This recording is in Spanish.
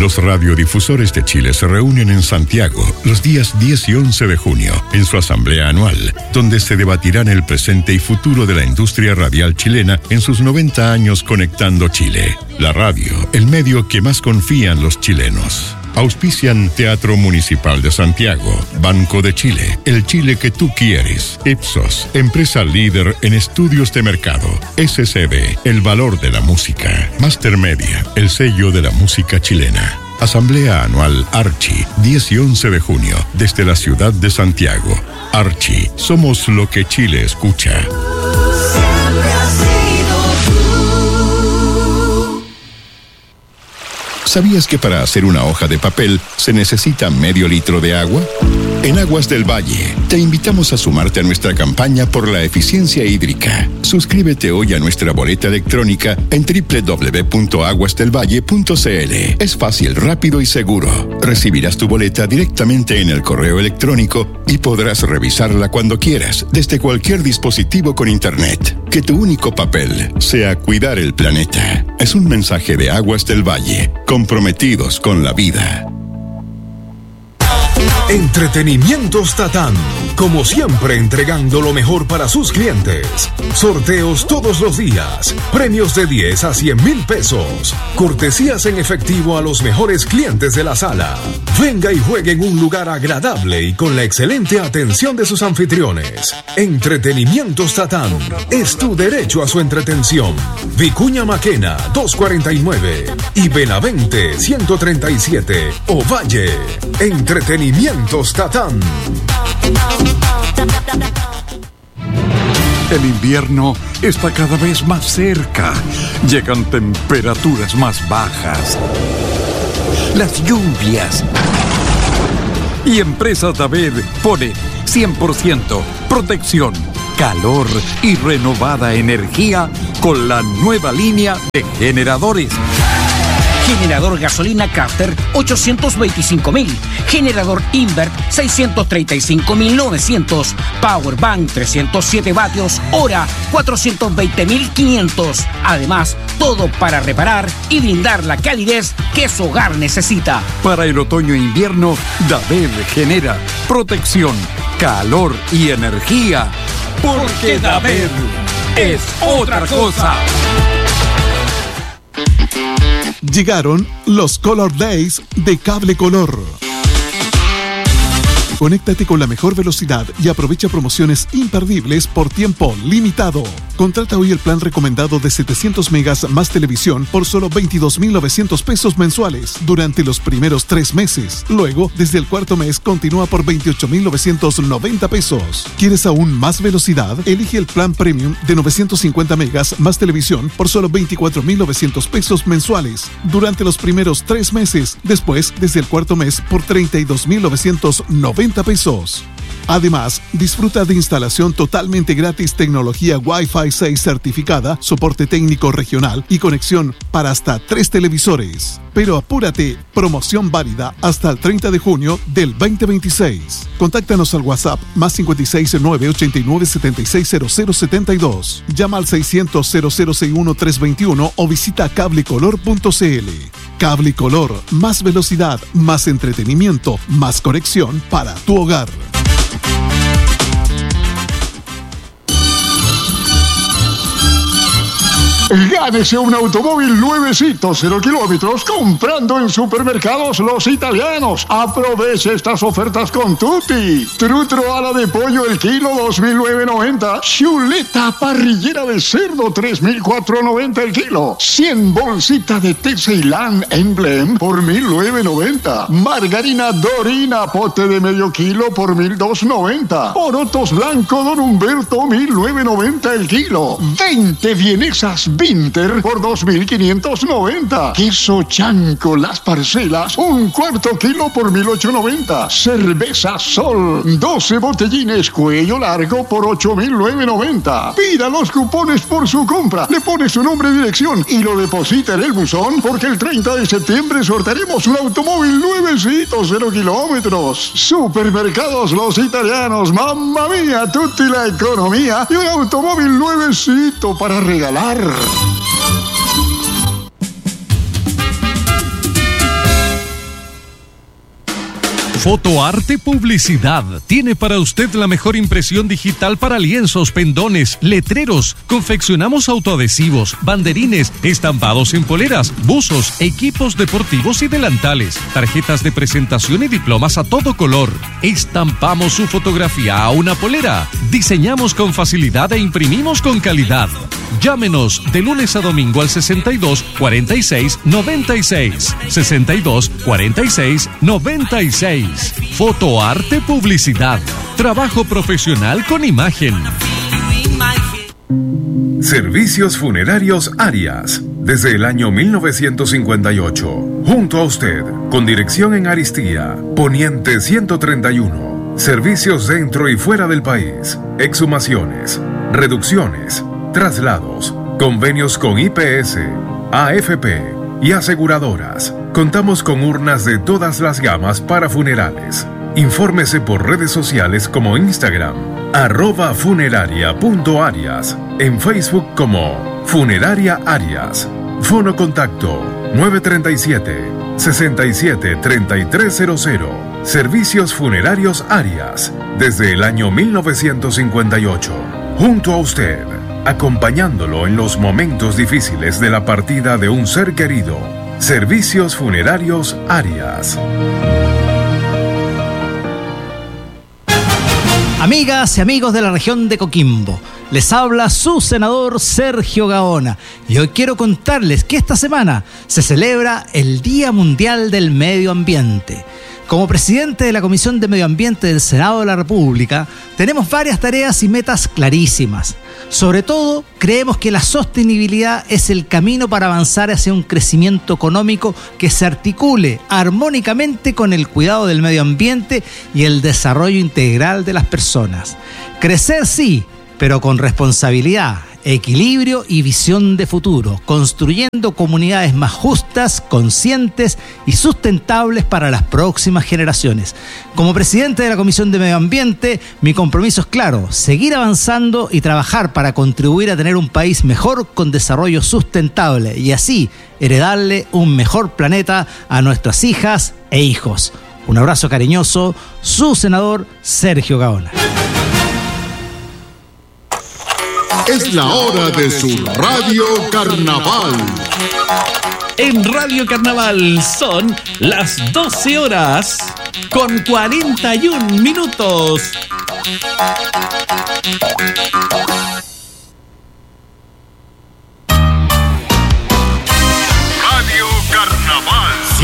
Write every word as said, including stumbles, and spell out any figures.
Los radiodifusores de Chile se reúnen en Santiago los días diez y once de junio en su asamblea anual, donde se debatirán el presente y futuro de la industria radial chilena en sus noventa años conectando Chile. La radio, el medio que más confían los chilenos. Auspician Teatro Municipal de Santiago, Banco de Chile, el Chile que tú quieres, Ipsos, empresa líder en estudios de mercado, S C B, el valor de la música, Master Media, el sello de la música chilena. Asamblea Anual Archi, diez y once de junio, desde la ciudad de Santiago. Archi, somos lo que Chile escucha. ¿Sabías que para hacer una hoja de papel se necesita medio litro de agua? En Aguas del Valle, te invitamos a sumarte a nuestra campaña por la eficiencia hídrica. Suscríbete hoy a nuestra boleta electrónica en doble u doble u doble u punto aguas del valle punto c l. Es fácil, rápido y seguro. Recibirás tu boleta directamente en el correo electrónico y podrás revisarla cuando quieras, desde cualquier dispositivo con internet. Que tu único papel sea cuidar el planeta. Es un mensaje de Aguas del Valle, comprometidos con la vida. Entretenimientos Tatán, como siempre entregando lo mejor para sus clientes. Sorteos todos los días, premios de diez a cien mil pesos, cortesías en efectivo a los mejores clientes de la sala. Venga y juegue en un lugar agradable y con la excelente atención de sus anfitriones. Entretenimientos Tatán, es tu derecho a su entretención. Vicuña Maquena, doscientos cuarenta y nueve y Benavente, ciento treinta y siete, Ovalle. Entretenimientos Tatán. El invierno está cada vez más cerca. Llegan temperaturas más bajas. Las lluvias. Y Empresas David pone cien por ciento protección, calor y renovada energía con la nueva línea de generadores. Generador gasolina Crafter ochocientos veinticinco mil, generador Invert seiscientos treinta y cinco mil novecientos, Powerbank trescientos siete vatios hora cuatrocientos veinte mil quinientos. Además, todo para reparar y brindar la calidez que su hogar necesita. Para el otoño e invierno, David genera protección, calor y energía. Porque David es otra cosa. Llegaron los Color Days de Cable Color. Conéctate con la mejor velocidad y aprovecha promociones imperdibles por tiempo limitado. Contrata hoy el plan recomendado de setecientos megas más televisión por solo veintidós mil novecientos pesos mensuales durante los primeros tres meses. Luego, desde el cuarto mes, continúa por veintiocho mil novecientos noventa pesos. ¿Quieres aún más velocidad? Elige el plan premium de novecientos cincuenta megas más televisión por solo veinticuatro mil novecientos pesos mensuales durante los primeros tres meses. Después, desde el cuarto mes, por treinta y dos mil novecientos noventa pesos. Además, disfruta de instalación totalmente gratis, tecnología Wi-Fi seis certificada, soporte técnico regional y conexión para hasta tres televisores. Pero apúrate, promoción válida hasta el treinta de junio del veinte veintiséis. Contáctanos al WhatsApp más cinco seis nueve ocho nueve siete seis cero cero siete dos. Llama al seiscientos cero cero seis uno tres dos uno o visita cablecolor punto c l. Cable Color, más velocidad, más entretenimiento, más conexión para tu hogar. Gánese un automóvil nuevecito, cero kilómetros, comprando en Supermercados Los Italianos. Aproveche estas ofertas con Tutti. Trutro ala de pollo el kilo, dos mil novecientos noventa. Chuleta parrillera de cerdo, tres mil cuatrocientos noventa el kilo. cien bolsita de té Ceilán Emblem por mil novecientos noventa. Margarina Dorina, pote de medio kilo por mil doscientos noventa. Porotos blanco Don Humberto, mil novecientos noventa el kilo. veinte vienesas Winter por dos mil quinientos noventa. Queso Chanco Las Parcelas, un cuarto kilo por mil ochocientos noventa. Cerveza Sol, doce botellines cuello largo por ocho mil novecientos noventa. Pida los cupones por su compra, le pone su nombre y dirección y lo deposita en el buzón, porque el treinta de septiembre sortearemos un automóvil nuevecito, cero kilómetros. Supermercados Los Italianos, mamma mía, tutti la economía y un automóvil nuevecito para regalar. Fotoarte Publicidad tiene para usted la mejor impresión digital para lienzos, pendones, letreros. Confeccionamos autoadhesivos, banderines, estampados en poleras, buzos, equipos deportivos y delantales, tarjetas de presentación y diplomas a todo color. Estampamos su fotografía a una polera. Diseñamos con facilidad e imprimimos con calidad. Llámenos de lunes a domingo al sesenta y dos, cuarenta y seis, noventa y seis. sesenta y dos, cuarenta y seis, noventa y seis. Fotoarte Publicidad. Trabajo profesional con imagen. Servicios Funerarios Arias. Desde el año mil novecientos cincuenta y ocho. Junto a usted. Con dirección en Aristía. Poniente ciento treinta y uno. Servicios dentro y fuera del país. Exhumaciones. Reducciones. Traslados. Convenios con I P S, A F P y aseguradoras. Contamos con urnas de todas las gamas para funerales. Infórmese por redes sociales como Instagram, arroba funeraria.arias, en Facebook como Funeraria Arias. Fono contacto nueve treinta y siete, sesenta y siete, treinta y tres cero cero. Servicios Funerarios Arias, desde el año mil novecientos cincuenta y ocho. Junto a usted, acompañándolo en los momentos difíciles de la partida de un ser querido. Servicios Funerarios Arias. Amigas y amigos de la región de Coquimbo, les habla su senador Sergio Gaona y hoy quiero contarles que esta semana se celebra el Día Mundial del Medio Ambiente. Como presidente de la Comisión de Medio Ambiente del Senado de la República, tenemos varias tareas y metas clarísimas. Sobre todo, creemos que la sostenibilidad es el camino para avanzar hacia un crecimiento económico que se articule armónicamente con el cuidado del medio ambiente y el desarrollo integral de las personas. Crecer sí, pero con responsabilidad, equilibrio y visión de futuro, construyendo comunidades más justas, conscientes y sustentables para las próximas generaciones. Como presidente de la Comisión de Medio Ambiente, mi compromiso es claro: seguir avanzando y trabajar para contribuir a tener un país mejor con desarrollo sustentable y así heredarle un mejor planeta a nuestras hijas e hijos. Un abrazo cariñoso, su senador Sergio Gaona. Es la hora de su Radio Carnaval. En Radio Carnaval son las doce horas con cuarenta y un minutos.